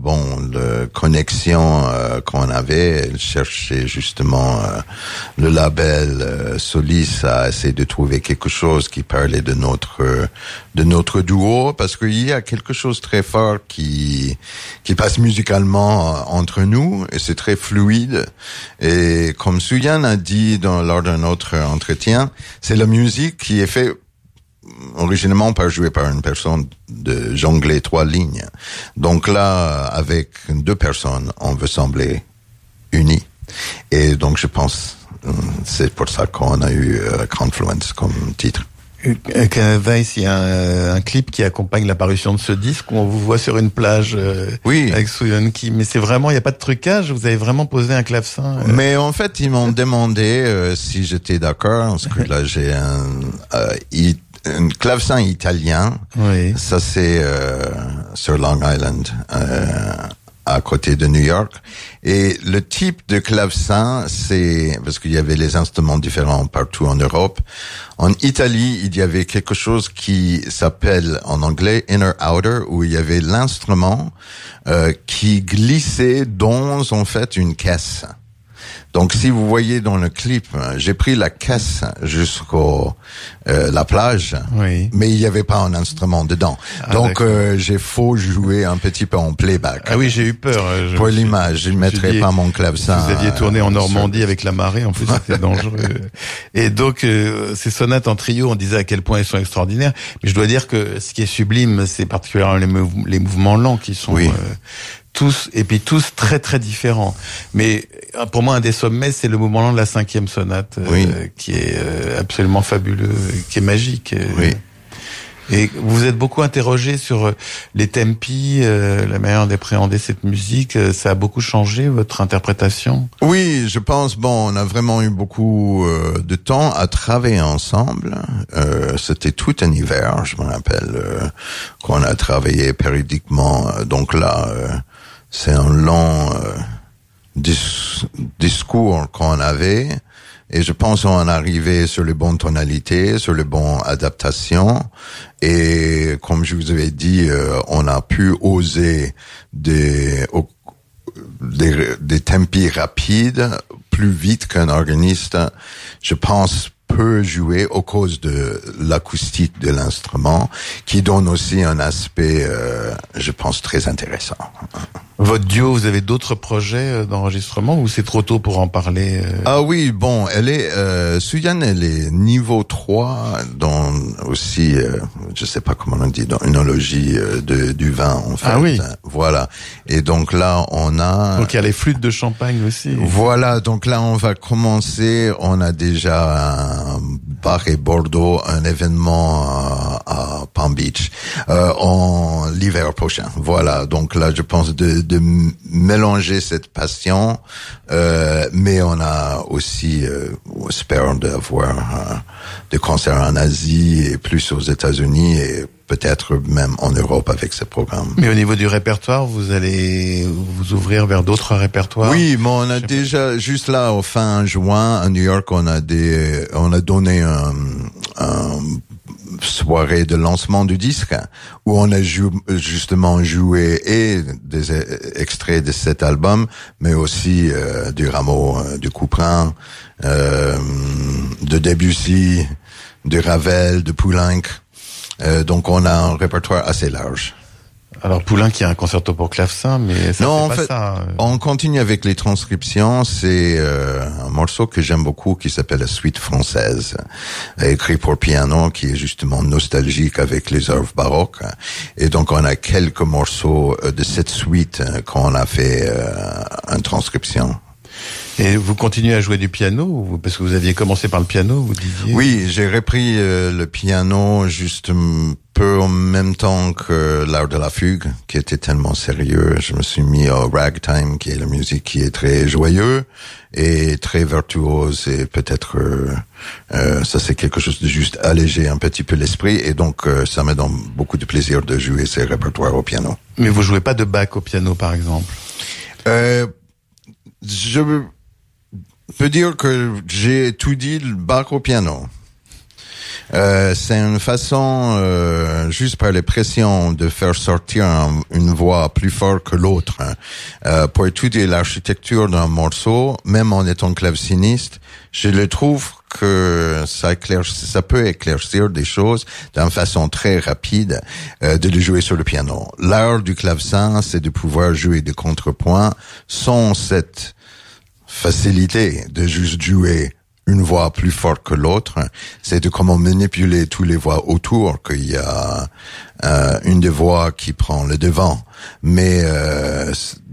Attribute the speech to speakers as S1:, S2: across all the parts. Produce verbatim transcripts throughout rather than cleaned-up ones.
S1: bon, la connexion euh, qu'on avait, elle cherchait justement euh, le label euh, Solis a essayé de trouver quelque chose qui parlait de notre euh, de notre duo, parce qu'il y a quelque chose de très fort qui qui passe musicalement euh, entre nous, et c'est très fluide. Et comme Suyan a dit dans, lors d'un autre entretien, c'est la musique qui est faite originellement par jouer par une personne de jongler trois lignes. Donc là, avec deux personnes, on veut sembler unis. Et donc je pense, c'est pour ça qu'on a eu uh, Confluence comme titre.
S2: Weiss, il y a un, un clip qui accompagne l'apparition de ce disque où on vous voit sur une plage euh,
S1: oui.
S2: avec Soo Yeon-ki. Mais c'est vraiment, il n'y a pas de trucage, vous avez vraiment posé un clavecin. Euh...
S1: Mais en fait, ils m'ont demandé euh, si j'étais d'accord, parce que là j'ai un, euh, it, un clavecin italien.
S2: Oui.
S1: Ça c'est euh, sur Long Island. Euh, à côté de New York. Et le type de clavecin, c'est, parce qu'il y avait les instruments différents partout en Europe. En Italie, il y avait quelque chose qui s'appelle, en anglais, inner-outer, où il y avait l'instrument, euh, qui glissait dans, en fait, une caisse. Donc, si vous voyez dans le clip, j'ai pris la caisse jusqu'au euh, la plage,
S2: oui.
S1: mais il n'y avait pas un instrument dedans. Ah, Donc, euh, j'ai faux joué un petit peu en playback.
S2: Ah oui, j'ai eu peur. Je
S1: Pour l'image, je ne mettrais
S2: dit,
S1: pas mon clavecin.
S2: Vous aviez tourné en Normandie
S1: sur...
S2: avec la marée, en plus c'était dangereux. Et donc, euh, ces sonates en trio, on disait à quel point elles sont extraordinaires. Mais je dois dire que ce qui est sublime, c'est particulièrement les, mou- les mouvements lents qui sont...
S1: Oui.
S2: Euh, tous, et puis tous très très différents. Mais pour moi, un des sommets, c'est le mouvement lent de la cinquième sonate,
S1: oui.
S2: euh, qui est euh, absolument fabuleux, qui est magique.
S1: Oui.
S2: Et vous vous êtes beaucoup interrogé sur les tempi, euh, la manière d'appréhender cette musique. Ça a beaucoup changé, votre interprétation?
S1: Oui, je pense, bon, on a vraiment eu beaucoup euh, de temps à travailler ensemble. Euh, c'était tout un hiver, je me rappelle, euh, qu'on a travaillé périodiquement. Donc là, euh, c'est un long euh, dis- discours qu'on avait. Et je pense qu'on est arrivé sur les bonnes tonalités, sur les bonnes adaptations. Et comme je vous avais dit, euh, on a pu oser des, des, des tempi rapides, plus vite qu'un organiste, je pense, peut jouer au cause de l'acoustique de l'instrument, qui donne aussi un aspect, euh, je pense, très intéressant.
S2: Votre duo, vous avez d'autres projets d'enregistrement ou c'est trop tôt pour en parler?
S1: Ah oui, bon, elle est, euh, Suyan, elle est niveau trois dans aussi, euh, je sais pas comment on dit, dans œnologie euh, de, du vin, en fait.
S2: Ah oui.
S1: Voilà. Et donc là, on a...
S2: Donc il y a les flûtes de champagne aussi.
S1: Voilà, donc là, on va commencer, on a déjà un Bar et Bordeaux, un événement à, à Palm Beach, euh, en l'hiver prochain. Voilà, donc là, je pense de de mélanger cette passion, euh, mais on a aussi, euh, espérons d'avoir euh, des concerts en Asie et plus aux États-Unis et peut-être même en Europe avec ce programme.
S2: Mais au niveau du répertoire, vous allez vous ouvrir vers d'autres répertoires?
S1: Oui, mais on a déjà, pas. juste là, au fin juin, à New York, on a des, on a donné un, un soirée de lancement du disque où on a jou- justement joué et des extraits de cet album, mais aussi euh, du Rameau, euh, du Couperin, euh, de Debussy, de Ravel, de Poulenc. Euh, donc on a un répertoire assez large.
S2: Alors Poulenc qui a un concerto pour clavecin, mais ça
S1: non,
S2: c'est
S1: en
S2: pas
S1: fait,
S2: ça.
S1: On continue avec les transcriptions. C'est euh, un morceau que j'aime beaucoup qui s'appelle la Suite française, écrit pour piano, qui est justement nostalgique avec les œuvres baroques. Et donc on a quelques morceaux de cette suite qu'on a fait euh, en transcription.
S2: Et vous continuez à jouer du piano, parce que vous aviez commencé par le piano, vous disiez?
S1: Oui, j'ai repris euh, le piano juste un peu en même temps que l'art de la fugue, qui était tellement sérieux. Je me suis mis au ragtime, qui est la musique qui est très joyeux et très virtuose, et peut-être euh, euh, ça c'est quelque chose de juste alléger un petit peu l'esprit, et donc euh, ça me donne beaucoup de plaisir de jouer ces répertoires au piano.
S2: Mais vous jouez pas de Bach au piano, par exemple?
S1: Euh, je peux dire que j'ai étudié le Bach au piano. Euh, c'est une façon, euh, juste par les pressions, de faire sortir un, une voix plus forte que l'autre. Euh, pour étudier l'architecture d'un morceau, même en étant claveciniste, je le trouve que ça éclaircit, ça peut éclaircir des choses d'une façon très rapide, euh, de le jouer sur le piano. L'art du clavecin, c'est de pouvoir jouer des contrepoints sans cette facilité de juste jouer une voix plus forte que l'autre. C'est de comment manipuler tous les voix autour, qu'il y a euh, une des voix qui prend le devant. Mais euh,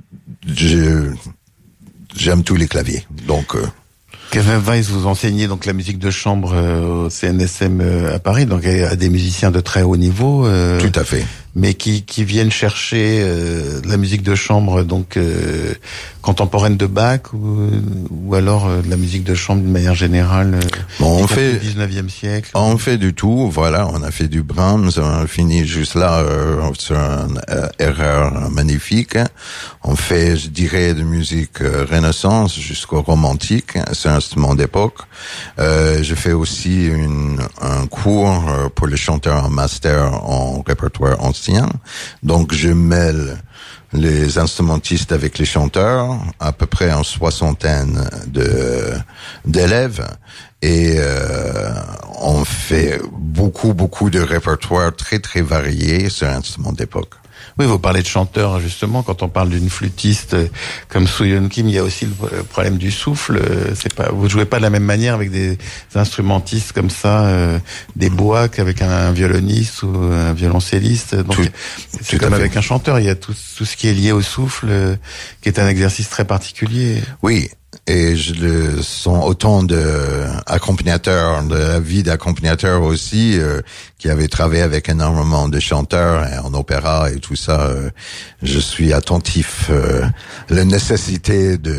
S1: je, j'aime tous les claviers, donc... Euh,
S2: Kevin Weiss, vous enseignez donc la musique de chambre euh, au C N S M euh, à Paris, donc à des musiciens de très haut niveau. Euh,
S1: Tout à fait.
S2: Mais qui qui viennent chercher euh, la musique de chambre donc euh, contemporaine de Bach ou, ou alors euh, de la musique de chambre d'une manière générale. Euh,
S1: bon, on fait
S2: du dix-neuvième siècle.
S1: On fait du tout. Voilà, on a fait du Brahms, on a fini juste là euh, sur une euh, erreur magnifique. On fait, je dirais, de musique euh, Renaissance jusqu'au romantique. C'est un instrument d'époque. Euh, je fais aussi une, un cours pour les chanteurs en master en répertoire ancien. Donc, je mêle les instrumentistes avec les chanteurs, à peu près une soixantaine de d'élèves, et euh, on fait beaucoup, beaucoup de répertoires très, très variés sur instruments d'époque.
S2: Oui, vous parlez de chanteurs, justement, quand on parle d'une flûtiste comme Soo-Yeon Kim, il y a aussi le problème du souffle. C'est pas, vous jouez pas de la même manière avec des instrumentistes comme ça, euh, des bois qu'avec un violoniste ou un violoncelliste. Donc, tout, c'est tout comme avec un chanteur, il y a tout, tout ce qui est lié au souffle, euh, qui est un exercice très particulier.
S1: Oui. Et je le sens autant de accompagnateurs, de la vie d'accompagnateur aussi, euh, qui avait travaillé avec énormément de chanteurs et en opéra et tout ça. Euh, je suis attentif euh, la nécessité de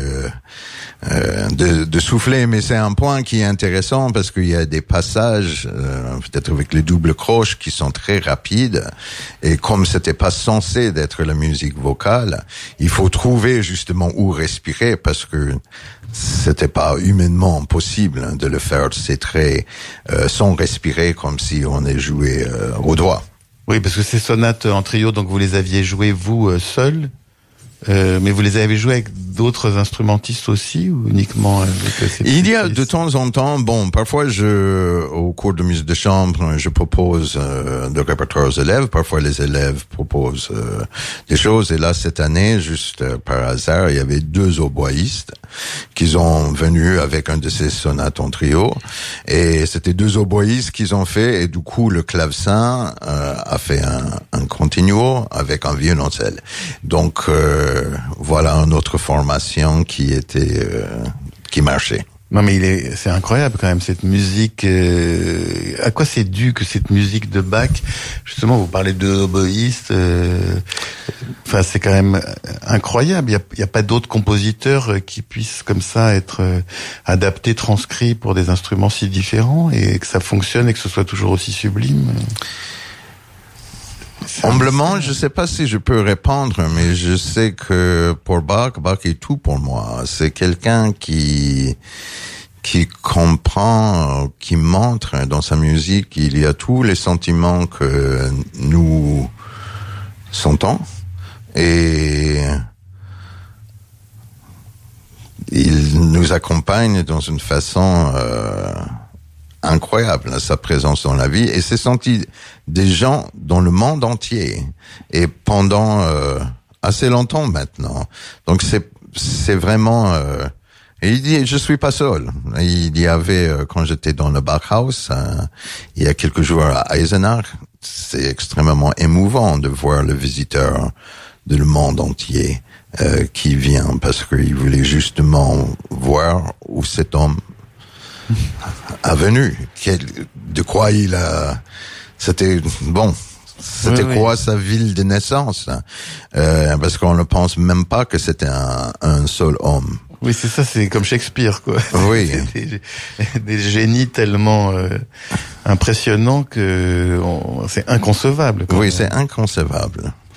S1: euh, de, de souffler, mais c'est un point qui est intéressant parce qu'il y a des passages, euh, peut-être avec les doubles croches, qui sont très rapides. Et comme c'était pas censé d'être la musique vocale, il faut trouver justement où respirer parce que c'était pas humainement possible de le faire. C'est très euh, sans respirer, comme si on est joué euh, au doigt.
S2: Oui, parce que ces sonates en trio, donc vous les aviez jouées vous euh, seul, euh, mais vous les avez jouées avec d'autres instrumentistes aussi ou uniquement avec ces
S1: Il y a de temps en temps, bon, parfois je, au cours de musique de chambre, je propose euh, de répertoire aux élèves. Parfois les élèves proposent euh, des choses. Et là, cette année, juste euh, par hasard, il y avait deux oboïstes qui sont venus avec un de ces sonates en trio. Et c'était deux oboïstes qu'ils ont fait. Et du coup, le clavecin euh, a fait un, un continuo avec un violoncelle. Donc, euh, voilà une autre formation qui était euh, qui marchait.
S2: Non mais il est c'est incroyable quand même cette musique. Euh, à quoi c'est dû que cette musique de Bach, justement vous parlez de oboïstes, euh, enfin c'est quand même incroyable. Il y a, il y a pas d'autres compositeurs qui puissent comme ça être euh, adaptés, transcrits pour des instruments si différents et que ça fonctionne et que ce soit toujours aussi sublime.
S1: Humblement, je sais pas si je peux répondre, mais je sais que pour Bach, Bach est tout pour moi. C'est quelqu'un qui qui comprend, qui montre dans sa musique, il y a tous les sentiments que nous sentons et il nous accompagne dans une façon euh, incroyable, sa présence dans la vie, et c'est senti des gens dans le monde entier et pendant euh, assez longtemps maintenant. Donc c'est c'est vraiment euh, et il dit je suis pas seul. Il y avait euh, quand j'étais dans le Bachhaus euh, il y a quelques jours à Eisenach, c'est extrêmement émouvant de voir le visiteur de le monde entier euh, qui vient parce qu'il voulait justement voir où cet homme a venu, quel, de quoi il a, c'était bon, c'était oui, quoi oui. sa ville de naissance, euh, parce qu'on ne pense même pas que c'était un, un seul homme.
S2: Oui, c'est ça, c'est comme Shakespeare, quoi.
S1: Oui.
S2: des, des génies tellement euh, impressionnants que on, c'est inconcevable.
S1: Oui, c'est inconcevable.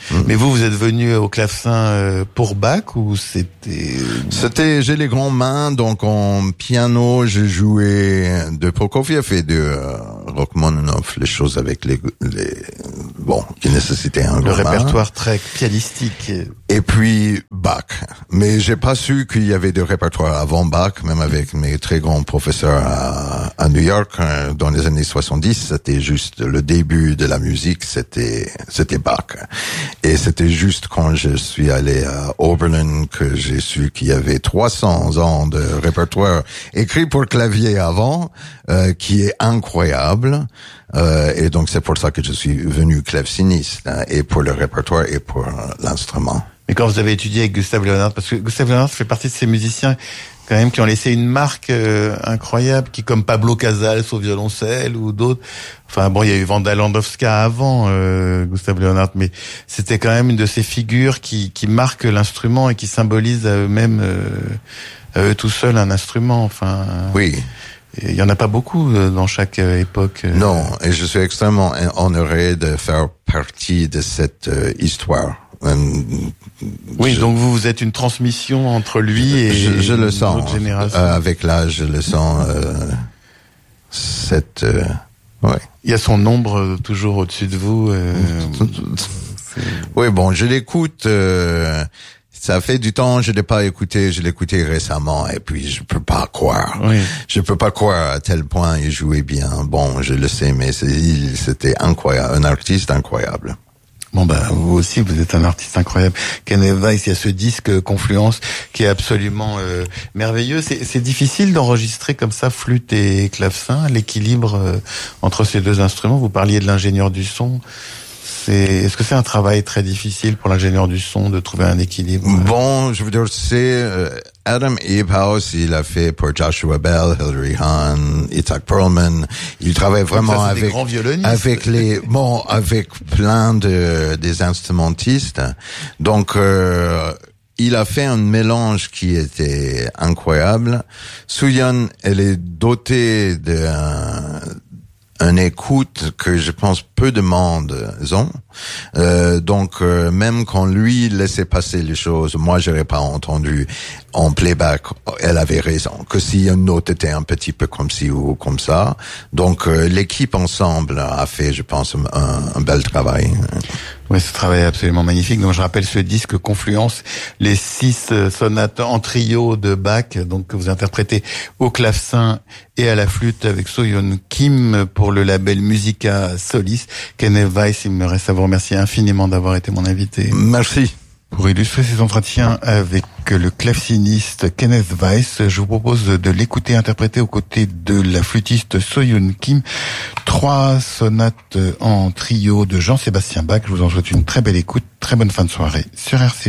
S2: Mmh. Mais vous, vous êtes venu au clavecin euh, pour Bach ou c'était...
S1: C'était, j'ai les grandes mains, donc en piano, j'ai joué de Prokofiev et de euh, Rachmaninoff, les choses avec les, les bon, qui nécessitaient un
S2: Le
S1: grand
S2: répertoire
S1: main.
S2: très pianistique.
S1: Et puis Bach. Mais j'ai pas su qu'il y avait de répertoire avant Bach, même avec mes très grands professeurs à, à New York, dans les années soixante-dix, c'était juste le début de la musique, c'était, c'était Bach. Et c'était juste quand je suis allé à Oberlin que j'ai su qu'il y avait trois cents ans de répertoire écrit pour clavier avant, euh, qui est incroyable. Euh, et donc c'est pour ça que je suis venu claveciniste, hein, et pour le répertoire et pour euh, l'instrument.
S2: Mais quand vous avez étudié avec Gustav Leonhardt, parce que Gustav Leonhardt fait partie de ces musiciens quand même qui ont laissé une marque euh, incroyable, qui comme Pablo Casals au violoncelle ou d'autres. Enfin bon, il y a eu Wanda Landowska avant euh, Gustav Leonhardt, mais c'était quand même une de ces figures qui qui marquent l'instrument et qui symbolisent à eux-mêmes, euh, à eux tout seuls, un instrument. Enfin.
S1: Oui.
S2: Il y en a pas beaucoup dans chaque époque.
S1: Non, et je suis extrêmement honoré de faire partie de cette euh, histoire. Euh,
S2: oui,
S1: je,
S2: donc vous, vous êtes une transmission entre lui et
S1: je, je le sens.
S2: Notre génération.
S1: Euh, avec l'âge, je le sens. Euh, cette, euh, ouais.
S2: Il y a son ombre toujours au-dessus de vous. Euh,
S1: oui, bon, je l'écoute. Euh, Ça fait du temps, je l'ai pas écouté, je l'ai écouté récemment, et puis je peux pas croire.
S2: Oui.
S1: Je peux pas croire à tel point il jouait bien. Bon, je le sais, mais c'est, c'était incroyable, un artiste incroyable.
S2: Bon bah vous aussi vous êtes un artiste incroyable. Kenneth Weiss, il y a ce disque Confluence qui est absolument euh, merveilleux. C'est, c'est difficile d'enregistrer comme ça flûte et clavecin, l'équilibre euh, entre ces deux instruments. Vous parliez de l'ingénieur du son. C'est, est-ce que c'est un travail très difficile pour l'ingénieur du son de trouver un équilibre?
S1: Bon, je veux dire, c'est euh, Adam Eephouse, il a fait pour Joshua Bell, Hilary Hahn, Itzhak Perlman. Il travaille vraiment
S2: ça,
S1: avec avec les bon avec plein de des instrumentistes. Donc euh, il a fait un mélange qui était incroyable. Soo-Yeon, elle est dotée d'un un écoute que je pense peu de monde ont. Euh, donc euh, même quand lui laissait passer les choses, moi j'aurais pas entendu en playback. Elle avait raison. Que si une note était un petit peu comme ci ou comme ça. Donc euh, l'équipe ensemble a fait, je pense, un, un bel travail.
S2: Oui, ce travail est absolument magnifique. Donc, je rappelle ce disque Confluence, les six sonates en trio de Bach, donc que vous interprétez au clavecin et à la flûte avec Soo-Yeon Kim pour le label Musica Solis. Kenneth Weiss, il me reste à vous remercier infiniment d'avoir été mon invité.
S1: Merci.
S2: Pour illustrer ces entretiens avec le claveciniste Kenneth Weiss, je vous propose de l'écouter interpréter aux côtés de la flûtiste Soo-Yeon Kim trois sonates en trio de Jean-Sébastien Bach. Je vous en souhaite une très belle écoute, très bonne fin de soirée sur R C J.